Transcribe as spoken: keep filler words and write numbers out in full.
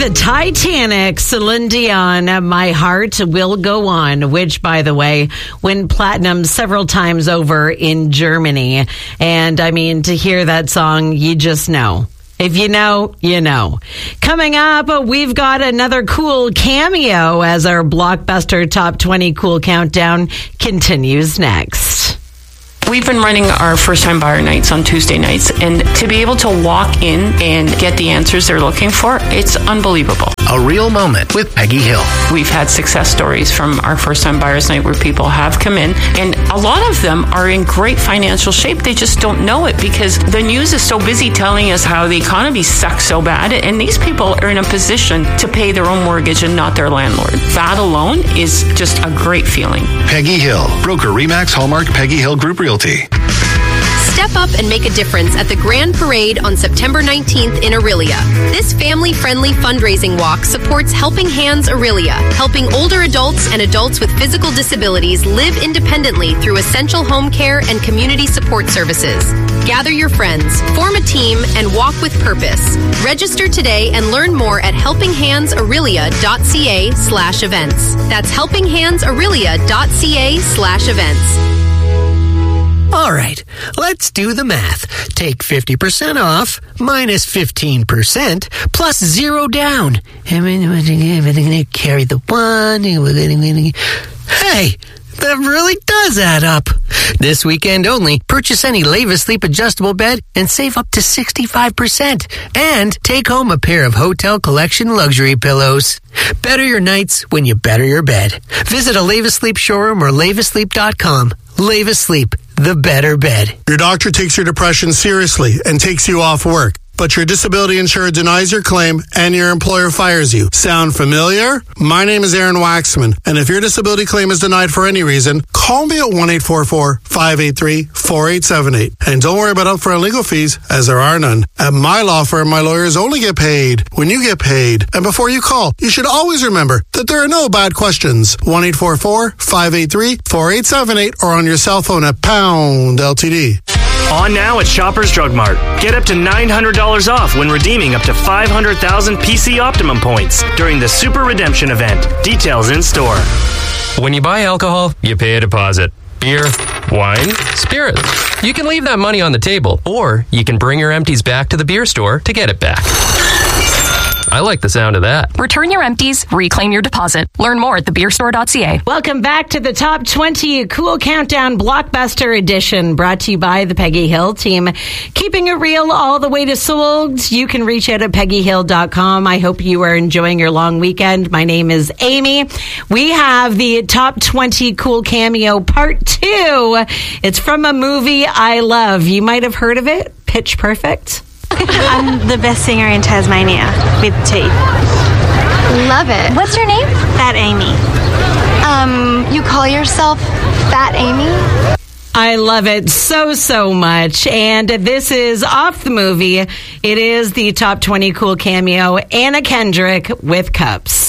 the Titanic, Celine Dion, My Heart Will Go On, which, by the way, went platinum several times over in Germany. And, I mean, to hear that song, you just know. If you know, you know. Coming up, we've got another cool cameo as our Blockbuster Top twenty Cool Countdown continues next. We've been running our first-time buyer nights on Tuesday nights, and to be able to walk in and get the answers they're looking for, it's unbelievable. A real moment with Peggy Hill. We've had success stories from our first-time buyers night where people have come in, and a lot of them are in great financial shape. They just don't know it because the news is so busy telling us how the economy sucks so bad, and these people are in a position to pay their own mortgage and not their landlord. That alone is just a great feeling. Peggy Hill, broker Remax Hallmark Peggy Hill Group Realty. Step up and make a difference at the Grand Parade on September nineteenth in Orillia. This family-friendly fundraising walk supports Helping Hands Orillia, helping older adults and adults with physical disabilities live independently through essential home care and community support services. Gather your friends, form a team, and walk with purpose. Register today and learn more at helpinghandsorillia.ca slash events. That's helpinghandsorillia.ca slash events. All right, let's do the math. Take fifty percent off, minus fifteen percent, plus zero down. Carry the one. Hey, that really does add up. This weekend only, purchase any Leva Sleep adjustable bed and save up to sixty-five percent. And take home a pair of Hotel Collection luxury pillows. Better your nights when you better your bed. Visit a Leva Sleep showroom or leva sleep dot com. Leva Sleep, the better bed. Your doctor takes your depression seriously and takes you off work, but your disability insurer denies your claim and your employer fires you. Sound familiar? My name is Aaron Waxman, and if your disability claim is denied for any reason, call me at one eight four four, five eight three, four eight seven eight. And don't worry about upfront legal fees, as there are none. At my law firm, my lawyers only get paid when you get paid. And before you call, you should always remember that there are no bad questions. one eight four four, five eight three, four eight seven eight or on your cell phone at pound L T D. On now at Shoppers Drug Mart. Get up to nine hundred dollars off when redeeming up to five hundred thousand P C Optimum points during the Super Redemption event. Details in store. When you buy alcohol, you pay a deposit. Beer, wine, spirits. You can leave that money on the table, or you can bring your empties back to the beer store to get it back. I like the sound of that. Return your empties, reclaim your deposit. Learn more at the beer store dot c a. Welcome back to the Top twenty Cool Countdown Blockbuster Edition, brought to you by the Peggy Hill team. Keeping it real all the way to sold. You can reach out at peggy hill dot com. I hope you are enjoying your long weekend. My name is Amy. We have the Top twenty Cool Cameo Part two. It's from a movie I love. You might have heard of it, Pitch Perfect. I'm the best singer in Tasmania with teeth. Love it. What's your name? Fat Amy. Um, you call yourself Fat Amy? I love it so, so much. And this is off the movie. It is the Top twenty Cool Cameo, Anna Kendrick with Cups.